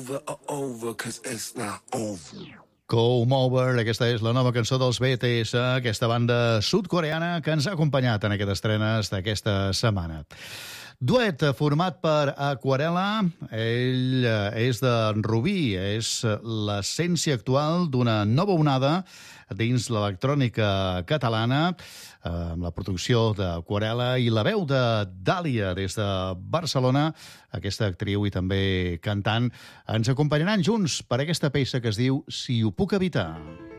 over or over, 'cause it's not over. Come Over, aquesta és la nova cançó dels BTS, aquesta banda sud-coreana que ens ha acompanyat en aquestes estrenes d'aquesta setmana. Duet format per Aquarela, ell és de Rubí, és l'essència actual d'una nova onada dins l'electrònica catalana, amb la producció d'Aquarela i la veu de Dàlia des de Barcelona, aquesta actriu i també cantant, ens acompanyaran junts per aquesta peça que es diu Si ho puc evitar.